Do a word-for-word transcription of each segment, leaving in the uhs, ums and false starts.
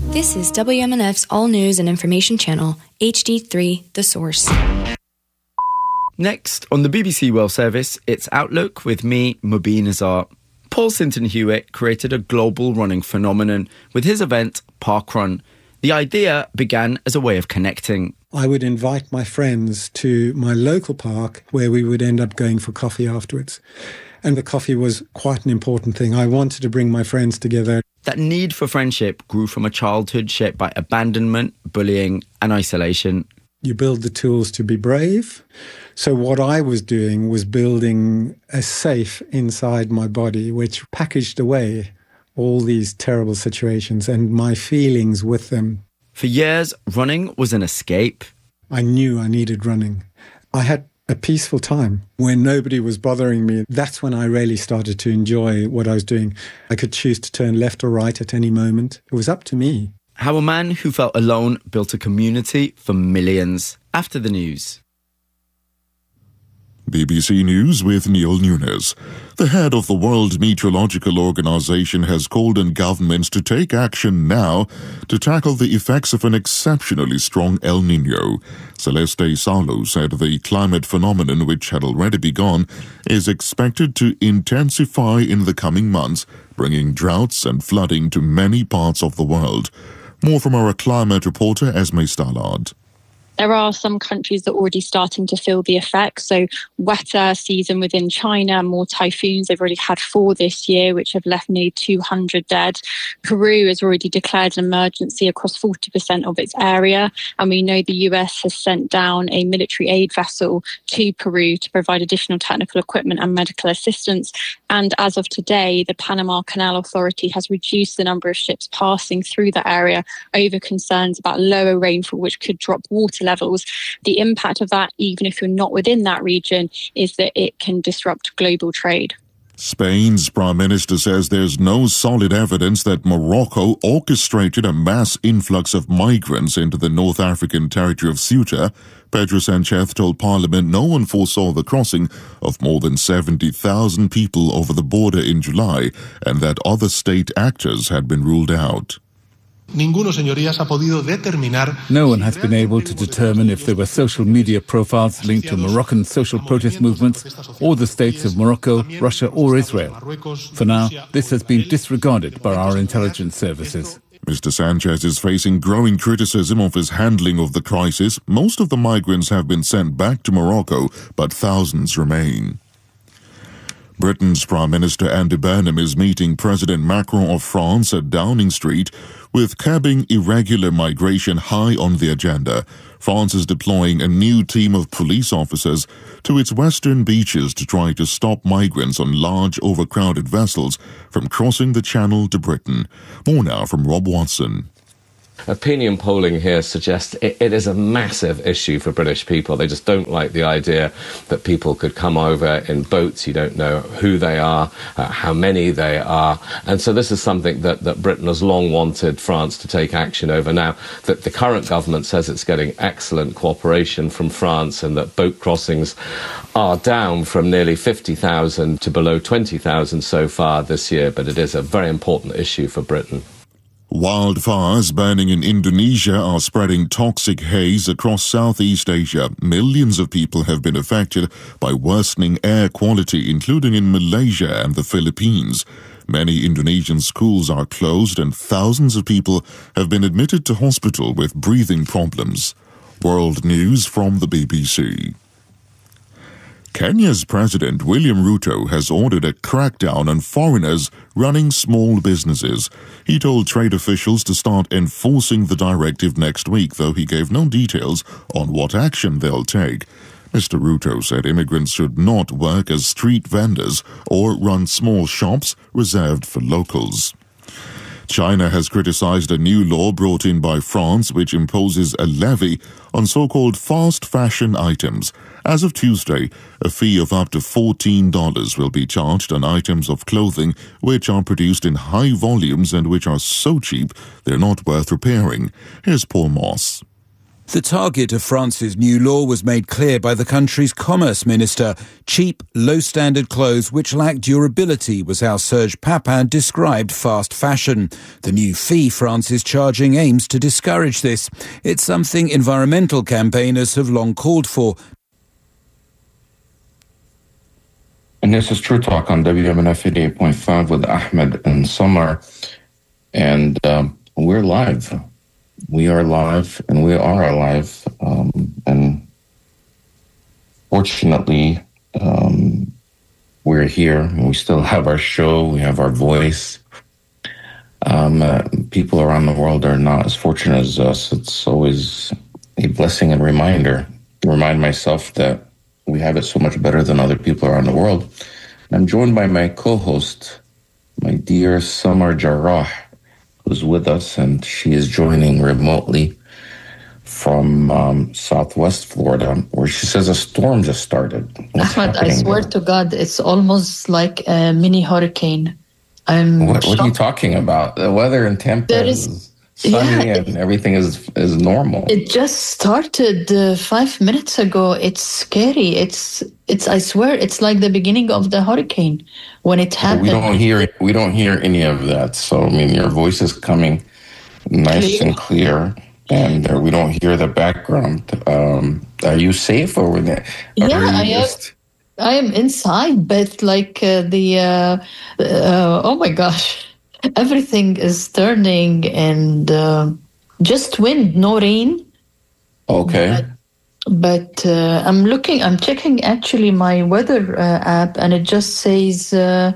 This is W M N F's All News and Information Channel, H D three, The Source. Next, on the B B C World Service, it's Outlook with me, Mubin Azar. Paul Sinton-Hewitt created a global running phenomenon with his event, Parkrun. The idea began as a way of connecting. I would invite my friends to my local park where we would end up going for coffee afterwards. And the coffee was quite an important thing. I wanted to bring my friends together. That need for friendship grew from a childhood shaped by abandonment, bullying and isolation. You build the tools to be brave. So what I was doing was building a safe inside my body, which packaged away all these terrible situations and my feelings with them. For years, running was an escape. I knew I needed running. I had a peaceful time when nobody was bothering me. That's when I really started to enjoy what I was doing. I could choose to turn left or right at any moment. It was up to me. How a man who felt alone built a community for millions. After the news. B B C News with Neil Nunes. The head of the World Meteorological Organization has called on governments to take action now to tackle the effects of an exceptionally strong El Niño. Celeste Salo said the climate phenomenon, which had already begun, is expected to intensify in the coming months, bringing droughts and flooding to many parts of the world. More from our climate reporter Esme Stallard. There are some countries that are already starting to feel the effects. So wetter season within China, more typhoons. They've already had four this year, which have left nearly two hundred dead. Peru has already declared an emergency across forty percent of its area. And we know the U S has sent down a military aid vessel to Peru to provide additional technical equipment and medical assistance. And as of today, the Panama Canal Authority has reduced the number of ships passing through the area over concerns about lower rainfall, which could drop water levels. The impact of that, even if you're not within that region, is that it can disrupt global trade. Spain's Prime Minister says there's no solid evidence that Morocco orchestrated a mass influx of migrants into the North African territory of Ceuta. Pedro Sanchez told Parliament no one foresaw the crossing of more than seventy thousand people over the border in July and that other state actors had been ruled out. No one has been able to determine if there were social media profiles linked to Moroccan social protest movements or the states of Morocco, Russia or Israel. For now, this has been disregarded by our intelligence services. Mister Sanchez is facing growing criticism of his handling of the crisis. Most of the migrants have been sent back to Morocco, but thousands remain. Britain's Prime Minister Andy Burnham is meeting President Macron of France at Downing Street, with curbing irregular migration high on the agenda. France is deploying a new team of police officers to its western beaches to try to stop migrants on large, overcrowded vessels from crossing the Channel to Britain. More now from Rob Watson. Opinion polling here suggests it, it is a massive issue for British people. They just don't like the idea that people could come over in boats. You don't know who they are, uh, how many they are. And so this is something that, that Britain has long wanted France to take action over. Now, that the current government says it's getting excellent cooperation from France and that boat crossings are down from nearly fifty thousand to below twenty thousand so far this year. But it is a very important issue for Britain. Wildfires burning in Indonesia are spreading toxic haze across Southeast Asia. Millions of people have been affected by worsening air quality, including in Malaysia and the Philippines. Many Indonesian schools are closed and thousands of people have been admitted to hospital with breathing problems. World News from the B B C. Kenya's President William Ruto has ordered a crackdown on foreigners running small businesses. He told trade officials to start enforcing the directive next week, though he gave no details on what action they'll take. Mister Ruto said immigrants should not work as street vendors or run small shops reserved for locals. China has criticized a new law brought in by France which imposes a levy on so-called fast fashion items. As of Tuesday, a fee of up to fourteen dollars will be charged on items of clothing which are produced in high volumes and which are so cheap they're not worth repairing. Here's Paul Moss. The target of France's new law was made clear by the country's commerce minister. Cheap, low-standard clothes which lack durability was how Serge Papin described fast fashion. The new fee France is charging aims to discourage this. It's something environmental campaigners have long called for. And this is True Talk on W M N F eighty-eight point five with Ahmed and Samar. And um, we're live. We are live, and we are alive. Um, and fortunately, um, we're here. And we still have our show. We have our voice. Um, uh, people around the world are not as fortunate as us. It's always a blessing and reminder to remind myself that we have it so much better than other people around the world. And I'm joined by my co-host, my dear Samar Jarrah, who's with us, and she is joining remotely from um, Southwest Florida, where she says a storm just started. What's Ahmed, I swear there? to God, it's almost like a mini hurricane. I'm what, what are you talking about? The weather in Tampa there is, is sunny yeah, and everything is is normal. It just started uh, five minutes ago. It's scary. It's it's. I swear, it's like the beginning of the hurricane when it happened. We don't hear we don't hear any of that. So I mean, your voice is coming nice clear. and clear, and uh, we don't hear the background. Um, are you safe over there? Yeah, I am. I am inside, but like uh, the uh, uh, oh my gosh. Everything is turning and uh, just wind, no rain. Okay. But, but uh, I'm looking, I'm checking actually my weather uh, app, and it just says uh,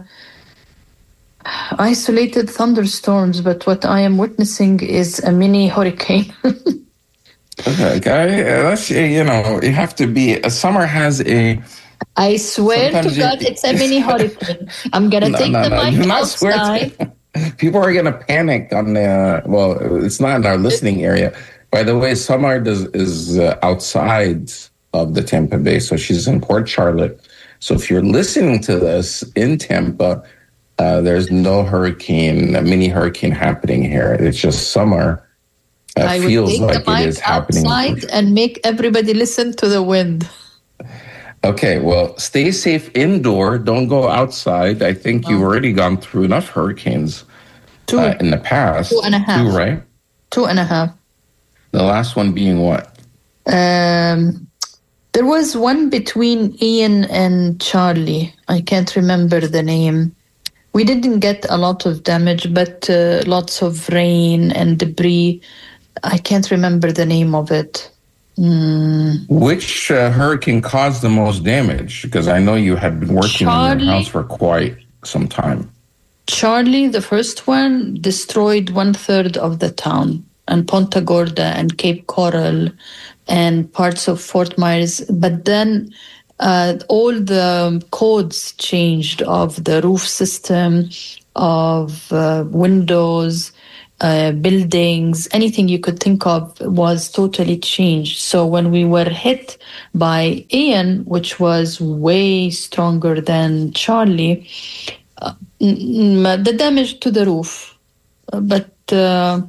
isolated thunderstorms. But what I am witnessing is a mini hurricane. Okay, guy. That's, you know, you have to be. A summer has a. I swear to God, you, it's a mini hurricane. I'm gonna no, take no, the no, mic outside. People are going to panic on the, well, it's not in our listening area. By the way, Samar does, is uh, outside of the Tampa Bay, so she's in Port Charlotte. So if you're listening to this in Tampa, uh, there's no hurricane, a mini hurricane happening here. It's just Samar uh, I feels would like take the it mic is happening. Outside and make everybody listen to the wind. Okay, well, stay safe indoor. Don't go outside. I think you've already gone through enough hurricanes two, uh, in the past. Two and a half. Two, right? Two and a half. The last one being what? Um, there was one between Ian and Charlie. I can't remember the name. We didn't get a lot of damage, but uh, lots of rain and debris. I can't remember the name of it. Mm. Which uh, hurricane caused the most damage? Because I know you had been working Charlie, in your house for quite some time. Charlie, the first one, destroyed one third of the town, and Ponta Gorda and Cape Coral and parts of Fort Myers. But then uh, all the codes changed of the roof system, of uh, windows, Uh, buildings, anything you could think of was totally changed. So when we were hit by Ian, which was way stronger than Charlie, uh, the damage to the roof, but uh,